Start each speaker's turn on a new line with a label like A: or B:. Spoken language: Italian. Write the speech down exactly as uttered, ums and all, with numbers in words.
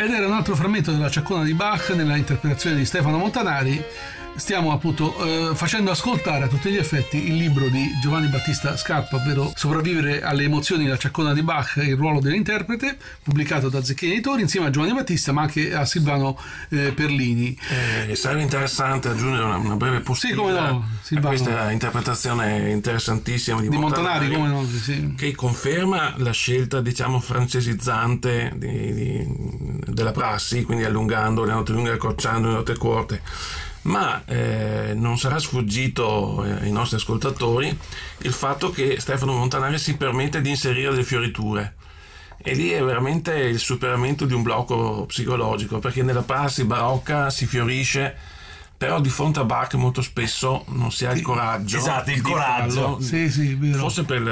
A: Ed era un altro frammento della Ciaccona di Bach nella interpretazione di Stefano Montanari. Stiamo appunto eh, facendo ascoltare a tutti gli effetti il libro di Giovanni Battista Scarpa, ovvero Sopravvivere alle emozioni, la Ciaccona di Bach, il ruolo dell'interprete, pubblicato da Zecchini Editori insieme a Giovanni Battista ma anche a Silvano eh, Perlini.
B: Eh, sarebbe interessante aggiungere una, una breve postilla,
A: sì, come no,
B: a questa interpretazione interessantissima di,
A: di Montanari,
B: Montanari,
A: come no, sì.
B: Che conferma la scelta, diciamo, francesizzante di, di, della prassi, quindi allungando le note lunghe e accorciando le note corte. Ma eh, non sarà sfuggito eh, ai nostri ascoltatori il fatto che Stefano Montanari si permette di inserire delle fioriture, e lì è veramente il superamento di un blocco psicologico, perché nella prassi barocca si fiorisce, però di fronte a Bach molto spesso non si ha il coraggio.
C: Esatto, il
B: di
C: coraggio.
B: farlo,
A: sì, sì, vero.
B: forse per